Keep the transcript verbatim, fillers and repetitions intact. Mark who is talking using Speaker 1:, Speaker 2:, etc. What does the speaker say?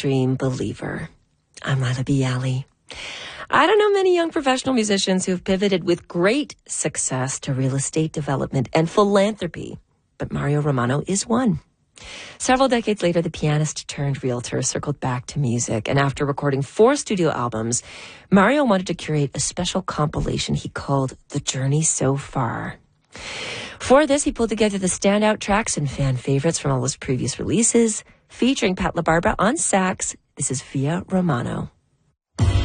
Speaker 1: dream believer. I'm Lila Bialy. I don't know many young professional musicians who've pivoted with great success to real estate development and philanthropy, but Mario Romano is one. Several decades later, the pianist turned realtor circled back to music, and after recording four studio albums, Mario wanted to curate a special compilation he called The Journey So Far. For this, he pulled together the standout tracks and fan favorites from all his previous releases, featuring Pat LaBarbera on sax. This is Via Romano.